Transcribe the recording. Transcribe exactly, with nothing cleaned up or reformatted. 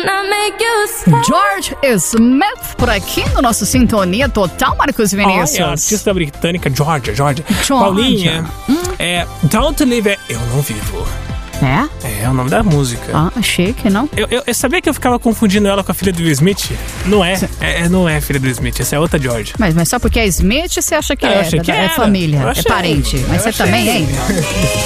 George Smith por aqui no nosso Sintonia Total, Marcos Vinícius. Olha, a artista britânica Georgia, Georgia. Georgia. Paulinha, hum? é Don't Live é Eu Não Vivo. É? É, é o nome da música. Ah, chique, não? Eu, eu, eu sabia que eu ficava confundindo ela com a filha do Will Smith? Não é, é não é filha do Will Smith, essa é outra Georgia. Mas, mas só porque é Smith, você acha que, eu é, achei que é, é era. família, Eu achei. é parente. Mas Eu você achei. também, hein?